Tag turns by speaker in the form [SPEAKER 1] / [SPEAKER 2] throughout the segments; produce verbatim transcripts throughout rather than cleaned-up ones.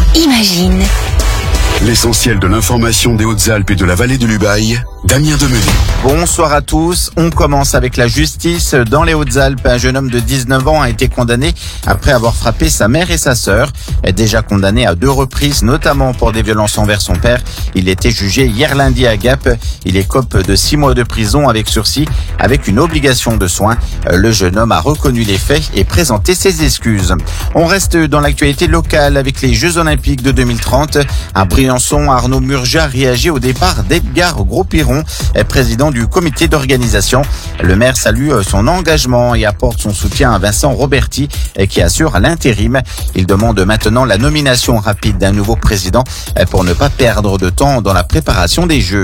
[SPEAKER 1] Imagine.
[SPEAKER 2] L'essentiel de l'information des Hautes-Alpes et de la vallée de l'Ubaye, Damien Demery.
[SPEAKER 3] Bonsoir à tous. On commence avec la justice. Dans les Hautes-Alpes, un jeune homme de dix-neuf ans a été condamné après avoir frappé sa mère et sa sœur. Déjà condamné à deux reprises, notamment pour des violences envers son père. Il était jugé hier lundi à Gap. Il écope de six mois de prison avec sursis, avec une obligation de soins. Le jeune homme a reconnu les faits et présenté ses excuses. On reste dans l'actualité locale avec les Jeux Olympiques de deux mille trente. À Briançon, Arnaud Murja réagit au départ d'Edgar Gros-Piron, président du comité d'organisation. Le maire salue son engagement et apporte son soutien à Vincent Roberti, qui assure l'intérim. Il demande maintenant la nomination rapide d'un nouveau président pour ne pas perdre de temps dans la préparation des Jeux.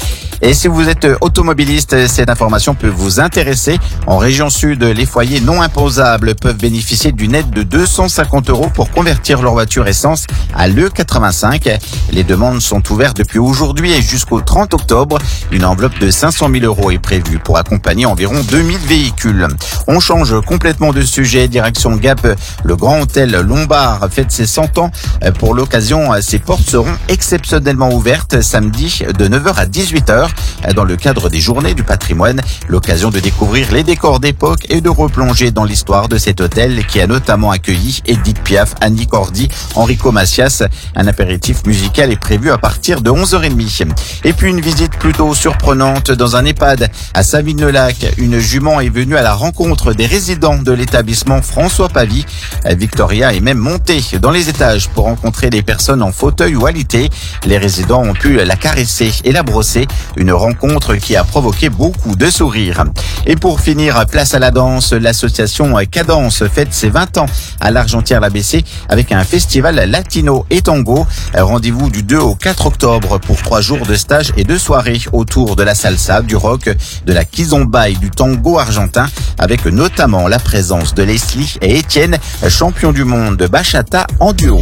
[SPEAKER 3] Et si vous êtes automobiliste, cette information peut vous intéresser. En région sud, les foyers non imposables peuvent bénéficier d'une aide de deux cent cinquante euros pour convertir leur voiture essence à l'E quatre-vingt-cinq. Les demandes sont ouvertes depuis aujourd'hui et jusqu'au trente octobre. Une enveloppe de cinq cent mille euros est prévue pour accompagner environ deux mille véhicules. On change complètement de sujet. Direction Gap, le Grand Hôtel Lombard fête ses cent ans. Pour l'occasion, ses portes seront exceptionnellement ouvertes samedi de neuf heures à dix-huit heures. Dans le cadre des Journées du patrimoine, l'occasion de découvrir les décors d'époque et de replonger dans l'histoire de cet hôtel qui a notamment accueilli Edith Piaf, Annie Cordy, Enrico Macias. Un apéritif musical est prévu à partir de onze heures trente. Et puis une visite plutôt surprenante dans un EHPAD à Savines-le-Lac. Une jument est venue à la rencontre des résidents de l'établissement François Pavie. Victoria est même montée dans les étages pour rencontrer les personnes en fauteuil ou alité. Les résidents ont pu la caresser et la brosser. Une rencontre qui a provoqué beaucoup de sourires. Et pour finir, place à la danse. L'association Cadence fête ses vingt ans à l'Argentière-l'A B C avec un festival latino et tango. Rendez-vous du deux au quatre octobre pour trois jours de stage et de soirées autour de la salsa, du rock, de la kizomba et du tango argentin, avec notamment la présence de Leslie et Étienne, champions du monde de bachata en duo.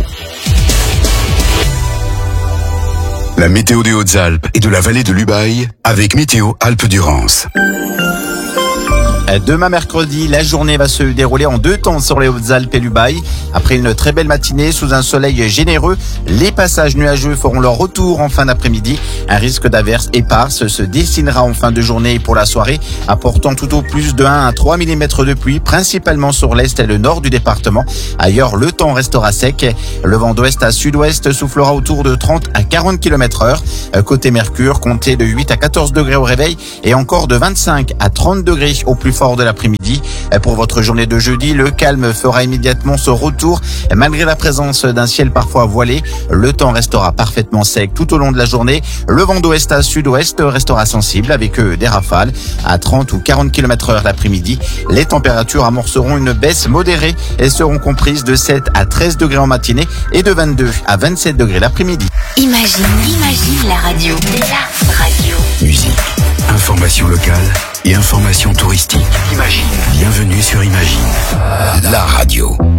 [SPEAKER 2] La météo des Hautes-Alpes et de la vallée de l'Ubaye avec Météo Alpes-Durance.
[SPEAKER 3] Demain mercredi, la journée va se dérouler en deux temps sur les Hautes-Alpes et l'Ubaye. Après une très belle matinée sous un soleil généreux, les passages nuageux feront leur retour en fin d'après-midi. Un risque d'averse éparse se dessinera en fin de journée pour la soirée, apportant tout au plus de un à trois millimètres de pluie, principalement sur l'est et le nord du département. Ailleurs, le temps restera sec. Le vent d'ouest à sud-ouest soufflera autour de trente à quarante kilomètres heure. Côté Mercure, comptez de huit à quatorze degrés au réveil et encore de vingt-cinq à trente degrés au plus fort de l'après-midi. Pour votre journée de jeudi, le calme fera immédiatement son retour. Malgré la présence d'un ciel parfois voilé, le temps restera parfaitement sec tout au long de la journée. Le vent d'ouest à sud-ouest restera sensible avec des rafales à trente ou quarante kilomètres heure l'après-midi. Les températures amorceront une baisse modérée et seront comprises de sept à treize degrés en matinée et de vingt-deux à vingt-sept degrés l'après-midi.
[SPEAKER 1] Imagine, imagine la radio. La radio.
[SPEAKER 2] Musique, information locale et information touristique. Imagine. Bienvenue sur Imagine, la radio.